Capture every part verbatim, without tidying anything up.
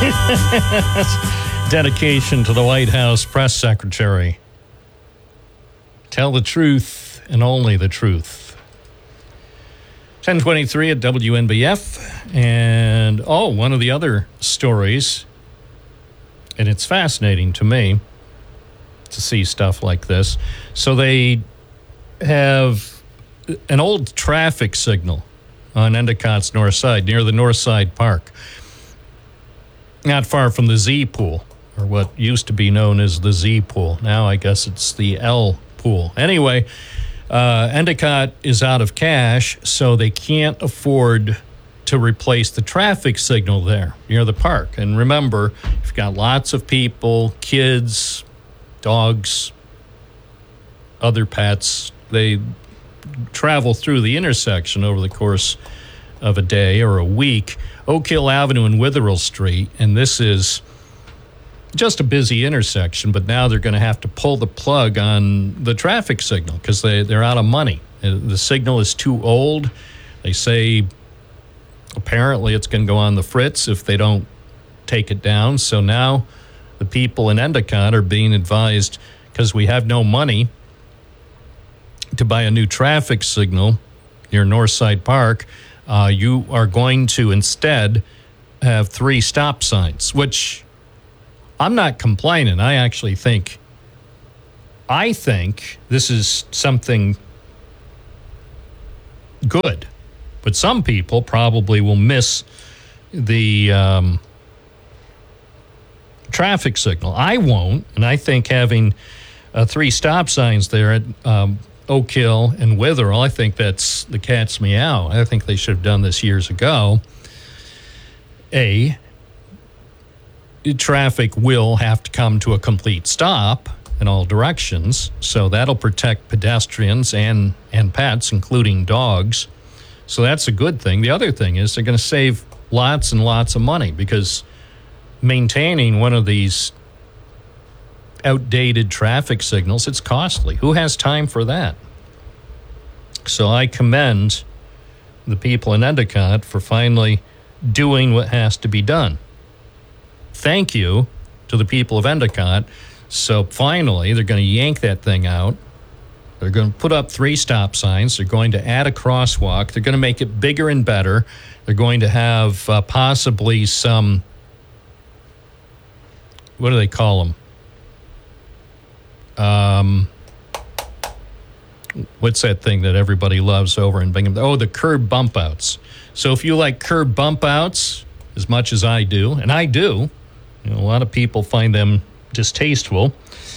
Dedication to the White House press secretary. Tell the truth and only the truth. ten twenty-three at W N B F. And, oh, one of the other stories, and it's fascinating to me to see stuff like this. So they have an old traffic signal on Endicott's north side, near the North Side Park, not far from the Z Pool, or what used to be known as the Z Pool. Now I guess it's the L Pool. Anyway, uh, Endicott is out of cash, so they can't afford to replace the traffic signal there near the park. And remember, you've got lots of people, kids, dogs, other pets. They travel through the intersection over the course of a day or a week. Oak Hill Avenue and Witherell Street, and this is just a busy intersection, but now they're going to have to pull the plug on the traffic signal because they, they're out of money. The signal is too old. They say apparently it's going to go on the fritz if they don't take it down. So now the people in Endicott are being advised, because we have no money to buy a new traffic signal near Northside Park, uh, you are going to instead have three stop signs, which I'm not complaining. I actually think, I think this is something good. But some people probably will miss the um, traffic signal. I won't, and I think having uh, three stop signs there at um, Oak Hill and Witherell, I think that's the cat's meow. I think they should have done this years ago. A, traffic will have to come to a complete stop in all directions, so that'll protect pedestrians and, and pets, including dogs. So that's a good thing. The other thing is they're going to save lots and lots of money, because maintaining one of these outdated traffic signals, it's costly. Who has time for that? So I commend the people in Endicott for finally doing what has to be done. Thank you to the people of Endicott. So finally, they're going to yank that thing out. They're going to put up three stop signs. They're going to add a crosswalk. They're going to make it bigger and better. They're going to have uh, possibly some, what do they call them? Um, what's that thing that everybody loves over in Binghamton? Oh, the curb bump outs. So if you like curb bump outs as much as I do, and I do, you know, a lot of people find them distasteful.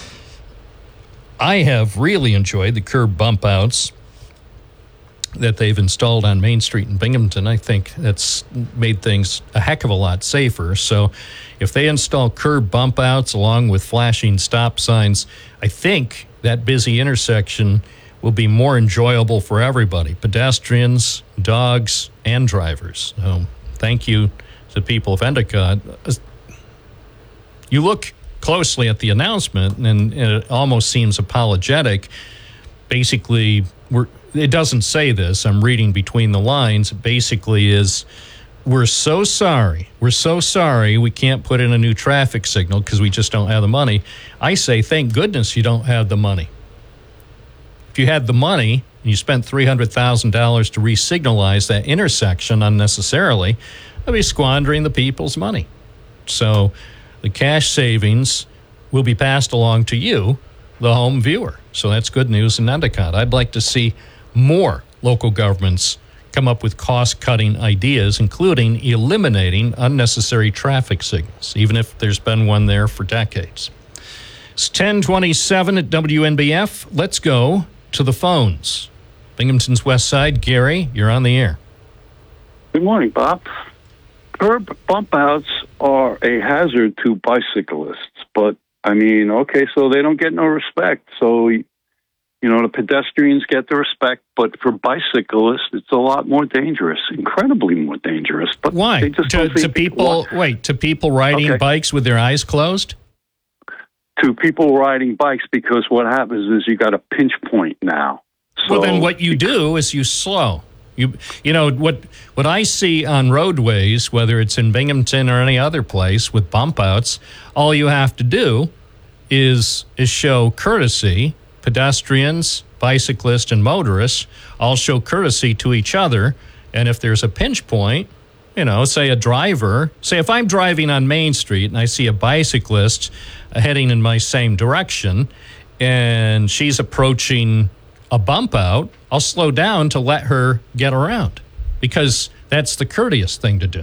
I have really enjoyed the curb bump outs that they've installed on Main Street in Binghamton. I think that's made things a heck of a lot safer. So if they install curb bump outs along with flashing stop signs, I think that busy intersection will be more enjoyable for everybody, pedestrians, dogs, and drivers. So thank you to the people of Endicott. You look closely at the announcement, and it almost seems apologetic. Basically, we're, it doesn't say this. I'm reading between the lines. It basically is, we're so sorry. We're so sorry we can't put in a new traffic signal because we just don't have the money. I say, thank goodness you don't have the money. If you had the money and you spent three hundred thousand dollars to re-signalize that intersection unnecessarily, that'd be squandering the people's money. So the cash savings will be passed along to you, the home viewer. So that's good news in Endicott. I'd like to see more local governments come up with cost-cutting ideas, including eliminating unnecessary traffic signals, even if there's been one there for decades. It's ten twenty-seven at W N B F. Let's go to the phones. Binghamton's West Side. Gary, you're on the air. Good morning, Bob. Curb bump outs are a hazard to bicyclists, but I mean, okay, so they don't get no respect. So, you know, the pedestrians get the respect, but for bicyclists, it's a lot more dangerous, incredibly more dangerous. But why? They just to, to people, what? wait, to people riding okay. bikes with their eyes closed? To people riding bikes, because what happens is you got a pinch point now. So, well, then what you do is you slow. You you know, what what I see on roadways, whether it's in Binghamton or any other place with bump outs, all you have to do is is show courtesy. Pedestrians, bicyclists, and motorists all show courtesy to each other. And if there's a pinch point, you know, say a driver, say if I'm driving on Main Street and I see a bicyclist heading in my same direction and she's approaching a bump out, I'll slow down to let her get around because that's the courteous thing to do.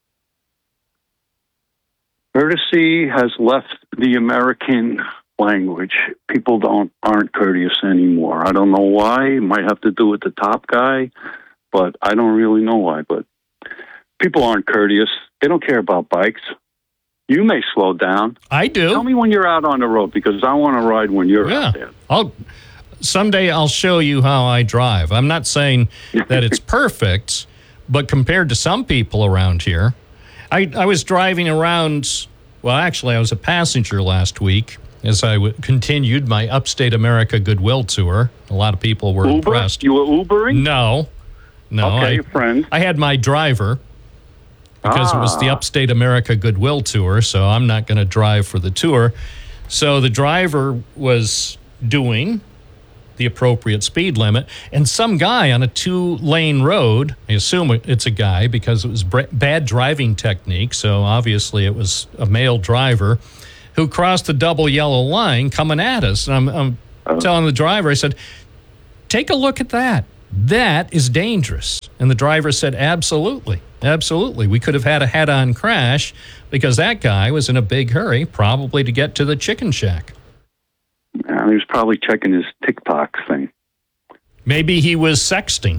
Courtesy has left the American language. People don't aren't courteous anymore. I don't know why. It might have to do with the top guy, but I don't really know why. But people aren't courteous. They don't care about bikes. You may slow down. I do. Tell me when you're out on the road because I want to ride when you're yeah. out there. I'll someday I'll show you how I drive. I'm not saying that it's perfect, but compared to some people around here, I I was driving around. Well, actually, I was a passenger last week as I w- continued my Upstate America Goodwill tour. A lot of people were Uber? impressed. You were Ubering? No. No. Okay, I, your friend. I had my driver because ah. it was the Upstate America Goodwill tour, so I'm not going to drive for the tour. So the driver was doing the appropriate speed limit, and some guy on a two-lane road, I assume it's a guy because it was bad driving technique, so obviously it was a male driver, who crossed the double yellow line coming at us. And I'm, I'm oh. telling the driver, I said, take a look at that. That is dangerous. And the driver said, absolutely, absolutely. We could have had a head-on crash because that guy was in a big hurry, probably to get to the chicken shack. Yeah, he was probably checking his TikTok thing. Maybe he was sexting.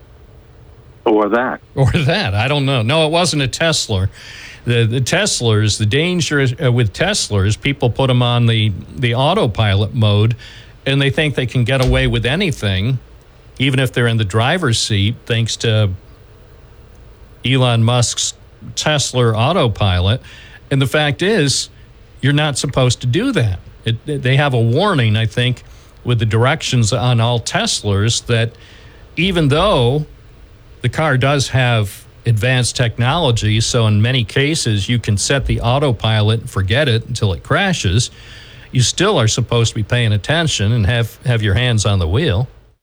Or that. Or that. I don't know. No, it wasn't a Tesla. The the Teslers, the danger uh, with Teslers, people put them on the, the autopilot mode, and they think they can get away with anything, even if they're in the driver's seat, thanks to Elon Musk's Tesla autopilot. And the fact is, you're not supposed to do that. It, they have a warning, I think, with the directions on all Teslers that even though the car does have advanced technology, so in many cases you can set the autopilot and forget it until it crashes, you still are supposed to be paying attention and have, have your hands on the wheel.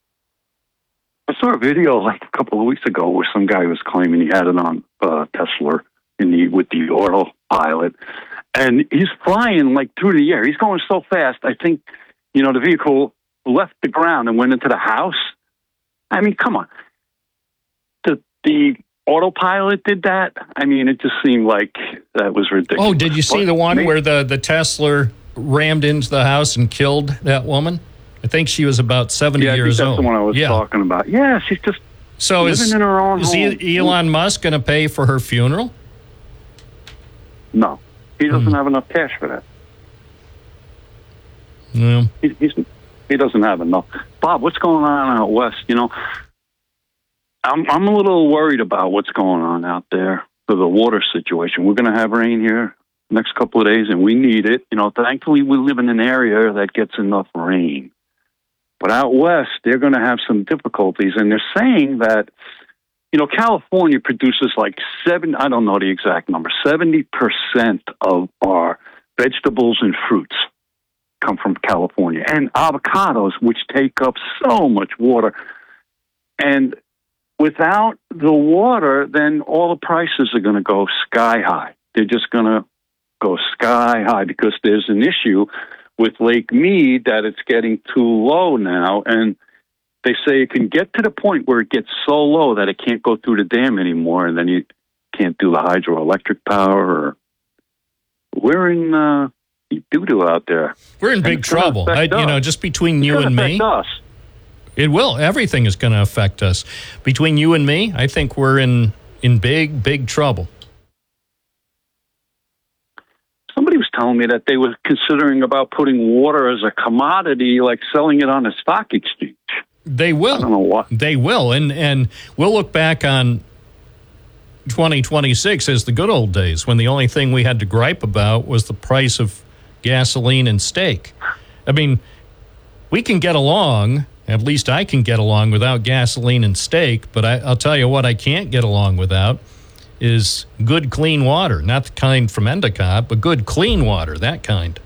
I saw a video like a couple of weeks ago where some guy was claiming he had it on uh, Tesla in the with the autopilot. And he's flying like through the air. He's going so fast. I think, you know, the vehicle left the ground and went into the house. I mean, come on. The the autopilot did that. I mean, it just seemed like that was ridiculous. Oh, did you see but the one maybe, where the, the Tesla rammed into the house and killed that woman? I think she was about seventy yeah, years I think old. That's the one I was yeah. talking about. Yeah, she's just so living is, in her own is home. Elon Musk going to pay for her funeral? No. He doesn't Mm. have enough cash for that. No. He, he's, he doesn't have enough. Bob, what's going on out west? You know, I'm I'm a little worried about what's going on out there for the water situation. We're going to have rain here next couple of days, and we need it. You know, thankfully we live in an area that gets enough rain. But out west, they're going to have some difficulties, and they're saying that, you know, California produces like seven, I don't know the exact number, seventy percent of our vegetables and fruits come from California. And avocados, which take up so much water. And without the water, then all the prices are going to go sky high. They're just going to go sky high because there's an issue with Lake Mead that it's getting too low now. And they say it can get to the point where it gets so low that it can't go through the dam anymore, and then you can't do the hydroelectric power. Or we're in uh, doo-doo out there. We're in big trouble. I, you know, just between it's you and me. Us. It will. Everything is going to affect us. Between you and me, I think we're in, in big, big trouble. Somebody was telling me that they were considering about putting water as a commodity, like selling it on a stock exchange. They will. I don't know what. They will. And and we'll look back on twenty twenty-six as the good old days when the only thing we had to gripe about was the price of gasoline and steak. I mean, we can get along At least I can get along without gasoline and steak, but I, I'll tell you what I can't get along without is good, clean water. Not the kind from Endicott, but good, clean water, that kind.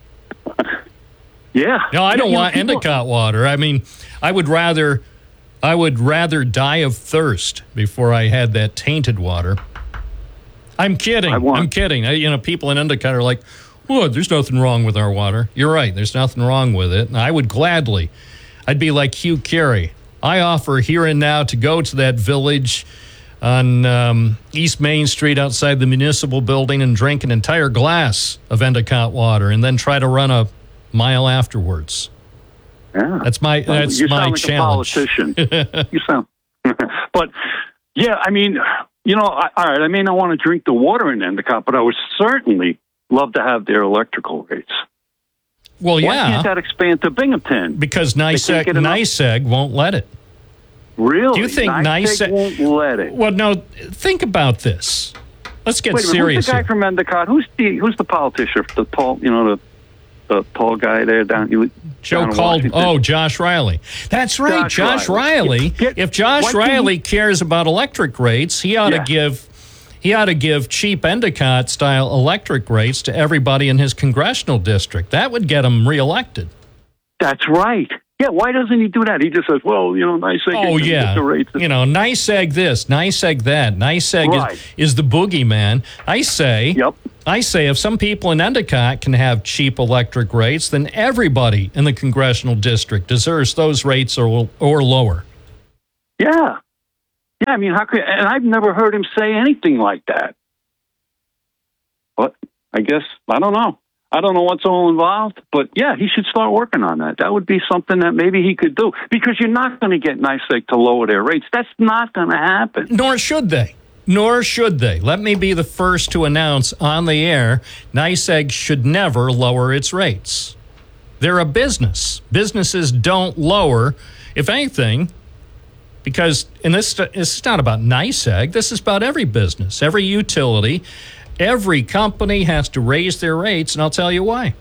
Yeah. No, I don't yeah, want you know, Endicott water. I mean, I would rather, I would rather die of thirst before I had that tainted water. I'm kidding. I want- I'm kidding. I, you know, people in Endicott are like, "Oh, there's nothing wrong with our water." You're right. There's nothing wrong with it. And I would gladly, I'd be like Hugh Carey. I offer here and now to go to that village on um, East Main Street outside the municipal building and drink an entire glass of Endicott water and then try to run a mile afterwards. Yeah. That's my Well, that's you my sound like challenge. a politician. You sound. But, yeah, I mean, you know, I, all right, I may not want to drink the water in Endicott, but I would certainly love to have their electrical rates. Well, Why yeah, can't that expand to Binghamton? because can't NYSEG, get enough- NYSEG won't let it. Really? Do you think NYSEG NYSEG won't let it? Well, no, think about this. Let's get Wait a minute, serious who's the guy here. from Endicott? Who's the who's the politician? The tall, you know, the the tall guy there down. You, Joe down in called, Washington? oh, Josh Riley. That's right, Josh Josh, Riley. Riley. Get- if Josh why can't Riley he- cares about electric rates, he ought Yeah. to give he ought to give cheap Endicott style electric rates to everybody in his congressional district. That would get him reelected. That's right. Yeah, why doesn't he do that? He just says, well, you know, NYSEG. Oh, can yeah. get the rates. You know, NYSEG this, NYSEG that. NYSEG Right. is, is the boogeyman. I say, Yep. I say if some people in Endicott can have cheap electric rates, then everybody in the congressional district deserves those rates or, or lower. Yeah. Yeah, I mean, how could, and I've never heard him say anything like that. But I guess, I don't know. I don't know what's all involved, but yeah, he should start working on that. That would be something that maybe he could do, because you're not going to get NYSEG to lower their rates. That's not going to happen. Nor should they. Nor should they. Let me be the first to announce on the air, NYSEG should never lower its rates. They're a business. Businesses don't lower, if anything, because, and this, this is not about NYSEG, this is about every business, every utility. Every company has to raise their rates, and I'll tell you why.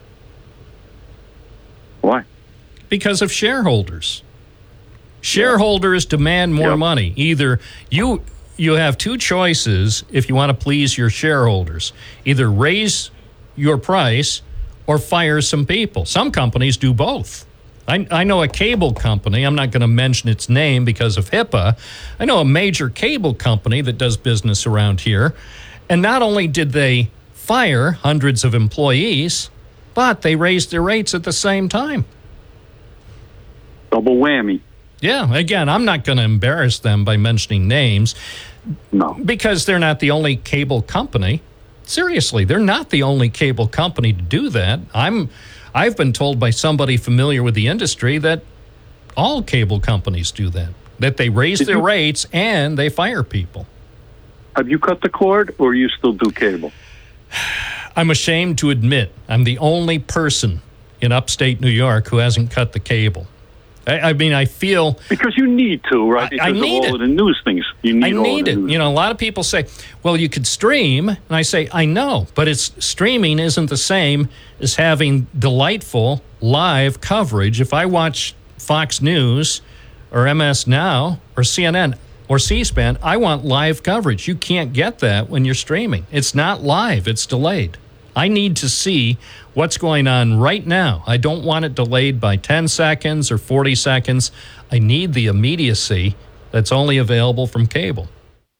Why? Because of shareholders. Shareholders demand more Yep. money. Either you you have two choices if you want to please your shareholders. Either raise your price or fire some people. Some companies do both. I, I know a cable company, I'm not going to mention its name because of HIPAA. I know a major cable company that does business around here. And not only did they fire hundreds of employees, but they raised their rates at the same time. Double whammy. Yeah, again, I'm not going to embarrass them by mentioning names No. because they're not the only cable company. Seriously, they're not the only cable company to do that. I'm, I've been told by somebody familiar with the industry that all cable companies do that, that they raise Did their you- rates and they fire people. Have you cut the cord, or you still do cable? I'm ashamed to admit I'm the only person in upstate New York who hasn't cut the cable. I, I mean, I feel Because you need to, right? I- Because I of need all it. of the news things. You need I all need of the it. news. You know, a lot of people say, well, you could stream. And I say, I know, but it's streaming isn't the same as having delightful live coverage. If I watch Fox News or M S Now or C N N or C-SPAN, I want live coverage. You can't get that when you're streaming. It's not live. It's delayed. I need to see what's going on right now. I don't want it delayed by ten seconds or forty seconds. I need the immediacy that's only available from cable.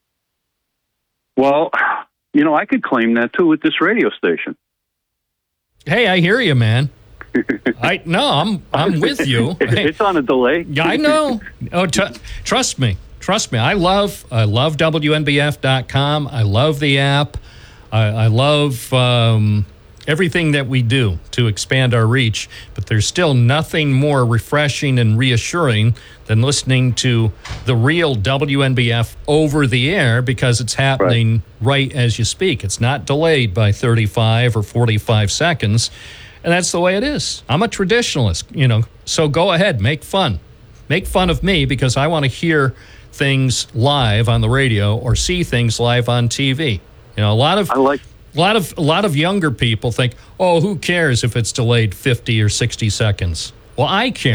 Well, you know, I could claim that, too, with this radio station. Hey, I hear you, man. I no, I'm I'm with you. It's on a delay. Yeah, I know. Oh, tr- trust me, trust me. I love I love W N B F dot com. I love the app. I, I love um, everything that we do to expand our reach. But there's still nothing more refreshing and reassuring than listening to the real W N B F over the air, because it's happening right, right as you speak. It's not delayed by thirty-five or forty-five seconds. And that's the way it is. I'm a traditionalist, you know, so go ahead, make fun. Make fun of me, because I want to hear things live on the radio or see things live on T V. You know, a lot of I like a lot of a lot of younger people think, "Oh, who cares if it's delayed fifty or sixty seconds?" Well, I care.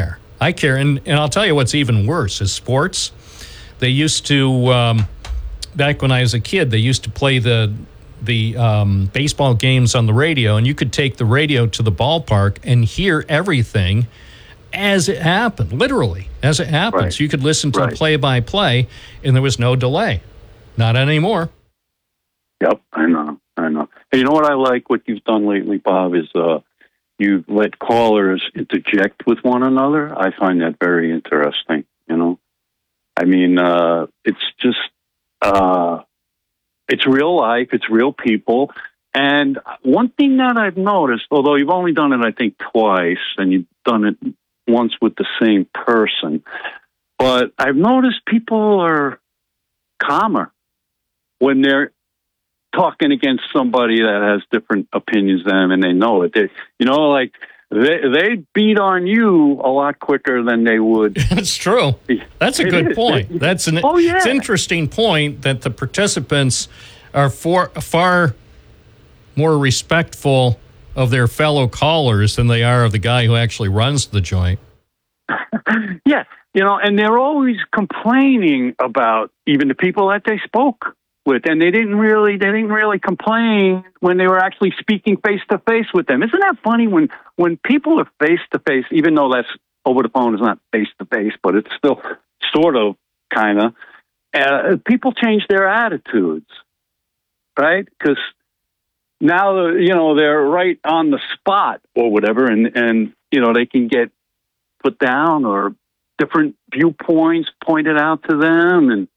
I care. And, and I'll tell you what's even worse is sports. They used to, um, back when I was a kid, they used to play the the um, baseball games on the radio, and you could take the radio to the ballpark and hear everything as it happened, literally, as it happens. Right. You could listen to Right. the play-by-play, and there was no delay. Not anymore. Yep, I know, I know. Hey, you know what I like? What you've done lately, Bob, is uh, you let callers interject with one another. I find that very interesting. You know, I mean, uh, it's just. Uh, It's real life. It's real people. And one thing that I've noticed, although you've only done it, I think, twice, and you've done it once with the same person, but I've noticed people are calmer when they're talking against somebody that has different opinions than them, and they know it. They, you know, like they they beat on you a lot quicker than they would. That's true. That's a It good is. point. That's an Oh, yeah. it's an interesting point that the participants are for, far more respectful of their fellow callers than they are of the guy who actually runs the joint. Yeah, you know, and they're always complaining about even the people that they spoke with, and they didn't really they didn't really complain when they were actually speaking face to face with them. Isn't that funny when when people are face to face, even though that's over the phone is not face to face, but it's still sort of kind of uh, people change their attitudes, right? Because now you know they're right on the spot or whatever, and and you know they can get put down or different viewpoints pointed out to them, and